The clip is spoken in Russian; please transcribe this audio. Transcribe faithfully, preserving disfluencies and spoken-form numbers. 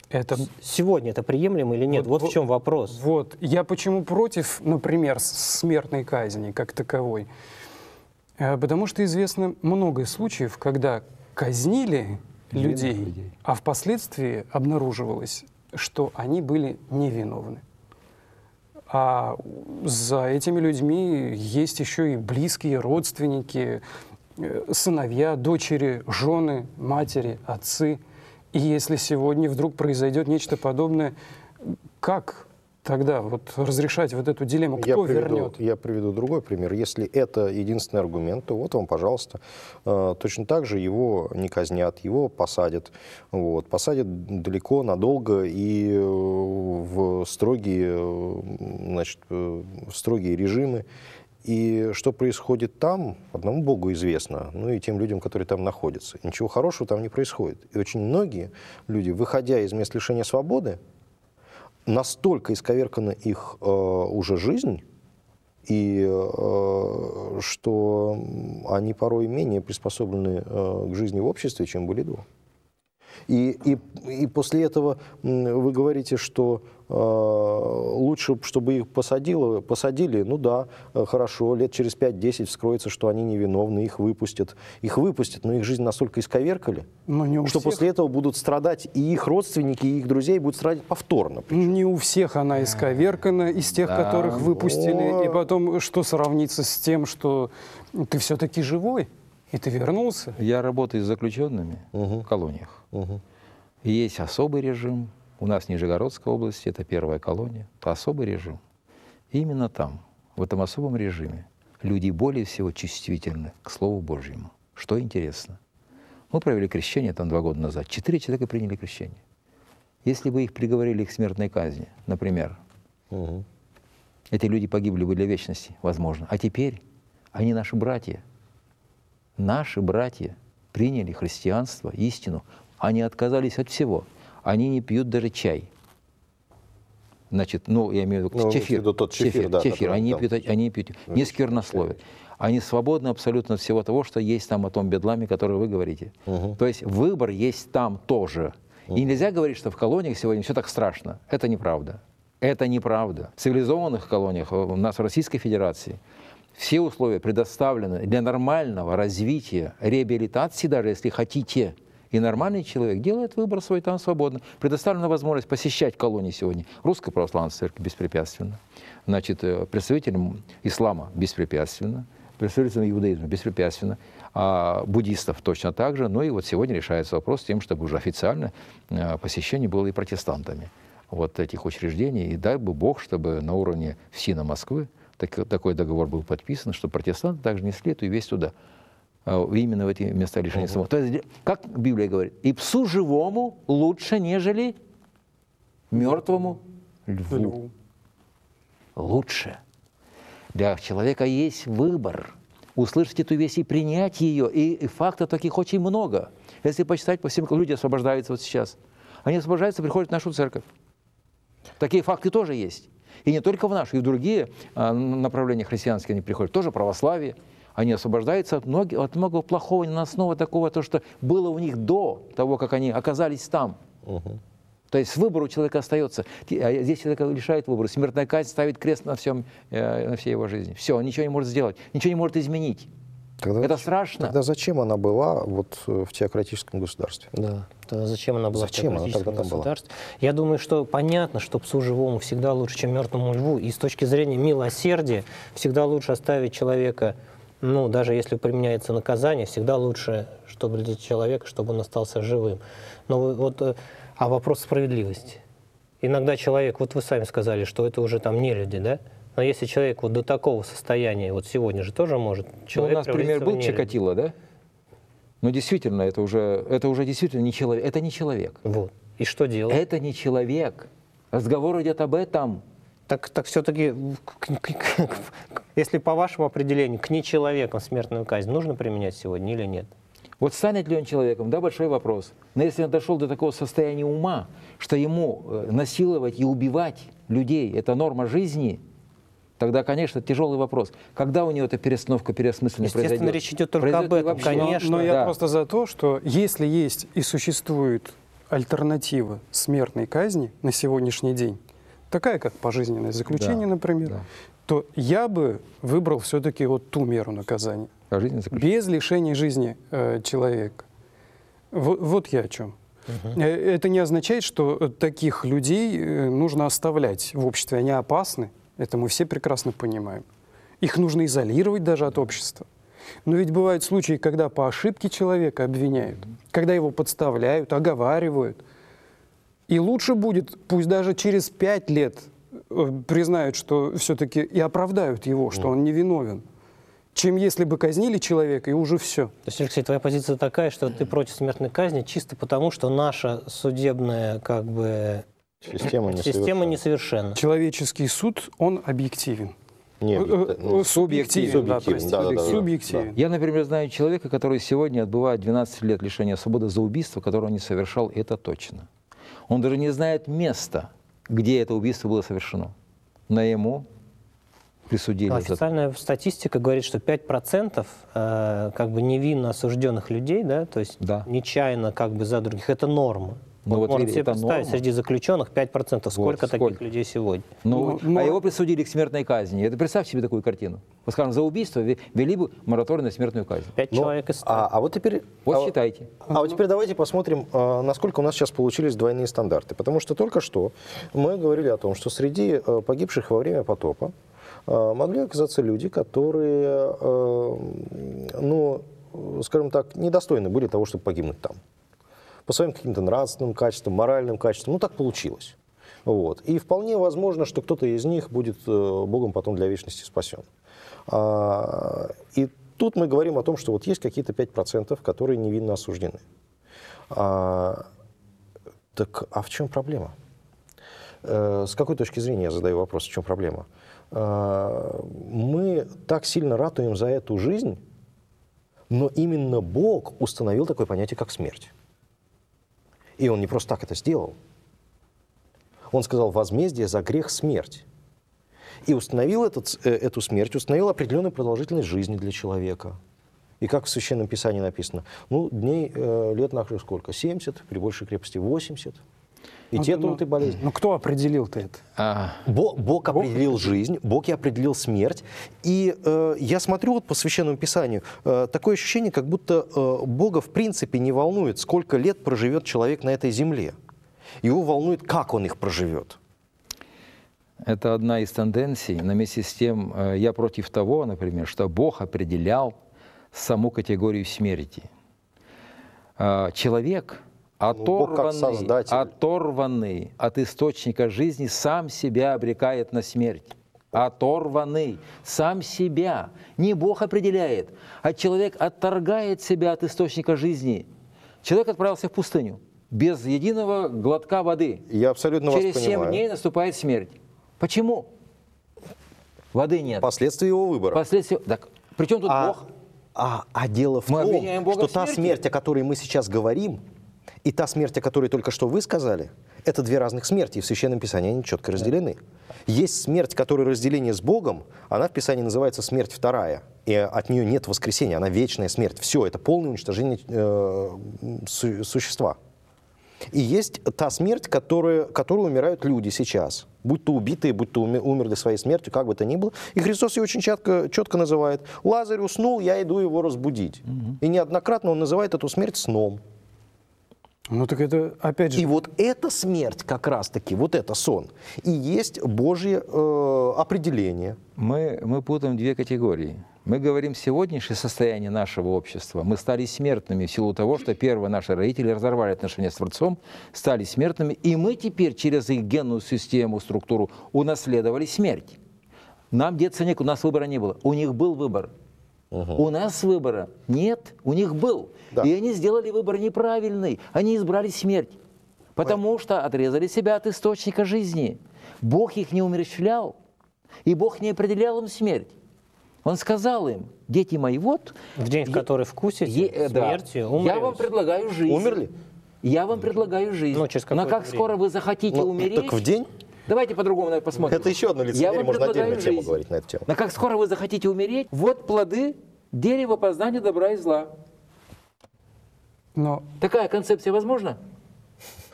Это... Сегодня это приемлемо или нет? Вот, вот в чем вопрос. Вот. Я почему против, например, смертной казни как таковой? Потому что известно много случаев, когда казнили людей, людей, а впоследствии обнаруживалось, что они были невиновны. А за этими людьми есть еще и близкие родственники, сыновья, дочери, жены, матери, отцы. И если сегодня вдруг произойдет нечто подобное, как тогда вот разрешать вот эту дилемму? Кто я приведу, вернет? Я приведу другой пример. Если это единственный аргумент, то вот вам, пожалуйста. Точно так же его не казнят, его посадят. Вот. Посадят далеко, надолго и в строгие, значит, в строгие режимы. И что происходит там, одному Богу известно, ну и тем людям, которые там находятся. Ничего хорошего там не происходит. И очень многие люди, выходя из мест лишения свободы, настолько исковеркана их э, уже жизнь, и э, что они порой менее приспособлены э, к жизни в обществе, чем были до. И, и, и после этого вы говорите, что э, лучше, чтобы их посадило, посадили, ну да, хорошо, лет через пять-десять вскроется, что они невиновны, их выпустят. Их выпустят, но их жизнь настолько исковеркали, что всех... после этого будут страдать и их родственники, и их друзья, и будут страдать повторно. Причем. Не у всех она исковеркана, из тех, да, которых выпустили. Но... И потом, что сравнится с тем, что ты все-таки живой, и ты вернулся? Я работаю с заключенными угу. в колониях. Угу. И есть особый режим. У нас в Нижегородской области, это первая колония, это особый режим. И именно там, в этом особом режиме, люди более всего чувствительны к Слову Божьему. Что интересно. Мы провели крещение там два года назад. Четыре человека приняли крещение. Если бы их приговорили к смертной казни, например, угу. эти люди погибли бы для вечности, возможно. А теперь они наши братья. Наши братья приняли христианство, истину. Они отказались от всего. Они не пьют даже чай. Значит, ну, я имею в виду ну, чефир. Тот чефир, чефир, да, чефир. Они, там, пьют, они пьют, не сквернословят. Они свободны абсолютно от всего того, что есть там о том бедламе, который вы говорите. Угу. То есть выбор есть там тоже. Угу. И нельзя говорить, что в колониях сегодня все так страшно. Это неправда. Это неправда. В цивилизованных колониях, у нас в Российской Федерации, все условия предоставлены для нормального развития, реабилитации, даже если хотите. И нормальный человек делает выбор свой там свободно. Предоставлена возможность посещать колонии сегодня. Русская православная церковь беспрепятственно. Значит, представителям ислама беспрепятственно. Представителям иудаизма беспрепятственно. А буддистов точно так же. Ну и вот сегодня решается вопрос с тем, чтобы уже официально посещение было и протестантами вот этих учреждений. И дай бы Бог, чтобы на уровне ФСИНа Москвы так, такой договор был подписан, чтобы протестанты также несли эту весть туда. Именно в эти места лишения свободы. То есть, как Библия говорит, и псу живому лучше, нежели мертвому льву. льву. Лучше. Для человека есть выбор. Услышать эту весть и принять ее. И, и фактов таких очень много. Если почитать по всем, люди освобождаются вот сейчас. Они освобождаются, приходят в нашу церковь. Такие факты тоже есть. И не только в нашу, и в другие а, направления христианские они приходят. Тоже православие. Они освобождаются от, многих, от многого плохого, на основе такого, то, что было у них до того, как они оказались там. Угу. То есть выбор у человека остается. Здесь человека лишает выбора. Смертная казнь ставит крест на, всем, на всей его жизни. Все, он ничего не может сделать, ничего не может изменить. Тогда, это страшно. Тогда зачем она была вот в теократическом государстве? Да, тогда зачем она была зачем в теократическом она государстве? Я думаю, что понятно, что псу живому всегда лучше, чем мертвому льву. И с точки зрения милосердия всегда лучше оставить человека, ну, даже если применяется наказание, всегда лучше, чтобы для человека, чтобы он остался живым. Но вот, а вопрос справедливости. Иногда человек, вот вы сами сказали, что это уже там не люди, да? Но если человек вот до такого состояния, вот сегодня же тоже может человек. Ну, у нас пример был Чикатило, да? Ну, действительно, это уже, это уже действительно не человек. Это не человек. Вот. И что делать? Это не человек. Разговор идет об этом. Так, так все-таки, если по вашему определению, к нечеловекам смертную казнь нужно применять сегодня или нет? Вот станет ли он человеком? Да, большой вопрос. Но если он дошел до такого состояния ума, что ему насиловать и убивать людей – это норма жизни, тогда, конечно, тяжелый вопрос. Когда у него эта перестановка, переосмысление произойдет? Естественно, речь идет только об этом, конечно. Но, но я да. просто за то, что если есть и существует альтернатива смертной казни на сегодняшний день, такая как пожизненное заключение, Да, например, да. то я бы выбрал все-таки вот ту меру наказания. Пожизненное заключение. Без лишения жизни э, человека. Вот, вот я о чем. Э, Это не означает, что таких людей э, нужно оставлять в обществе. Они опасны. Это мы все прекрасно понимаем. Их нужно изолировать даже от общества. Но ведь бывают случаи, когда по ошибке человека обвиняют, когда его подставляют, оговаривают. И лучше будет, пусть даже через пять лет э, признают, что все-таки и оправдают его, что он невиновен, чем если бы казнили человека и уже все. То есть, Алексей, твоя позиция такая, что ты против смертной казни чисто потому, что наша судебная как бы Система система несовершенна. несовершенна. Человеческий суд, он объективен. Не, Э, э, ну, Субъективен, да, субъективен, простите. да, да, да, Субъективен. Я, например, знаю человека, который сегодня отбывает двенадцать лет лишения свободы за убийство, которое он не совершал, и это точно. Он даже не знает места, где это убийство было совершено. Но ему присудили. за- Официальная статистика говорит, что пять процентов э, как бы невинно осужденных людей, да, то есть Да. нечаянно как бы за других, это норма. Ну Вот вот можно видите, себе это представить, норма. среди заключенных пять процентов. Вот, Сколько таких сколько? людей сегодня? Ну, Ну, но- А его присудили к смертной казни. Это представьте себе такую картину. Вот, скажем, за убийство ве- ввели бы мораторий на смертную казнь. Пять Ну, человек из ста. а, а вот теперь... Вот а, считайте. А вот теперь давайте посмотрим, а, насколько у нас сейчас получились двойные стандарты. Потому что только что мы говорили о том, что среди а, погибших во время потопа а, могли оказаться люди, которые, а, ну, скажем так, недостойны были того, чтобы погибнуть там. По своим каким-то нравственным качествам, моральным качествам. Ну, так получилось. Вот. И вполне возможно, что кто-то из них будет э, Богом потом для вечности спасен. А, и тут мы говорим о том, что вот есть какие-то пять процентов, которые невинно осуждены. А, так, а в чем проблема? Э, с какой точки зрения я задаю вопрос, в чем проблема? А, мы так сильно ратуем за эту жизнь, но именно Бог установил такое понятие, как смерть. И Он не просто так это сделал. Он сказал: возмездие за грех — смерть. И установил этот, э, эту смерть, установил определенную продолжительность жизни для человека. И как в Священном Писании написано, ну, дней, э, лет наших сколько? семьдесят, при большей крепости восемьдесят. И Ну, те ну, тут и болезнь. Ну кто определил-то это? А, Бог, Бог определил жизнь, Бог и определил смерть. И э, я смотрю вот по Священному Писанию, э, такое ощущение, как будто э, Бога в принципе не волнует, сколько лет проживет человек на этой земле. Его волнует, как он их проживет. это одна из тенденций. Но вместе с тем э, я против того, например, что Бог определял саму категорию смерти. А, Человек, Бог как оторванный, создатель. оторванный от источника жизни, сам себя обрекает на смерть. Оторванный, сам себя. Не Бог определяет, а человек отторгает себя от источника жизни. Человек отправился в пустыню без единого глотка воды. Я абсолютно Через вас семь понимаю. дней наступает смерть. Почему? Воды нет. Последствия его выбора. Последствия. Так, при чем тут А, Бог? а, а дело в Мы том, обвиняем Бога что в та смерти. смерть, о которой мы сейчас говорим, и та смерть, о которой только что вы сказали, это две разных смерти, и в Священном Писании они четко разделены. Есть смерть, которая разделение с Богом, она в Писании называется смерть вторая, и от нее нет воскресения, она вечная смерть. Все, это полное уничтожение э, су- существа. И есть та смерть, которая, которой умирают люди сейчас. Будь то убитые, будь то уми- умерли своей смертью, как бы то ни было. И Христос ее очень четко, четко называет. Лазарь уснул, я иду его разбудить. И неоднократно он называет эту смерть сном. Ну так это, опять же, И вот эта смерть как раз-таки, вот это сон, и есть Божье э, определение. Мы, мы путаем две категории. Мы говорим сегодняшнее состояние нашего общества. Мы стали смертными в силу того, что первые наши родители разорвали отношения с Творцом, стали смертными, и мы теперь через их генную систему, структуру унаследовали смерть. Нам деться некуда, у нас выбора не было. У них был выбор. У нас выбора нет, у них был. Да. И они сделали выбор неправильный. Они избрали смерть, потому что отрезали себя от источника жизни. Бог их не умерщвлял, и Бог не определял им смерть. Он сказал им: дети мои, вот... В день, в е- который вкусите е- э, да, смертью, я умрете. вам предлагаю жизнь. Умерли? Я вам предлагаю жизнь. Ну, через Но какое-то как время. скоро вы захотите Ну, умереть... так в день? Давайте по-другому на это посмотрим. Это еще одно Я лицемерие, вам можно предлагаю отдельную тему жизнь. говорить на эту тему. Но как скоро вы захотите умереть, вот плоды дерева познания добра и зла. но Такая концепция возможна?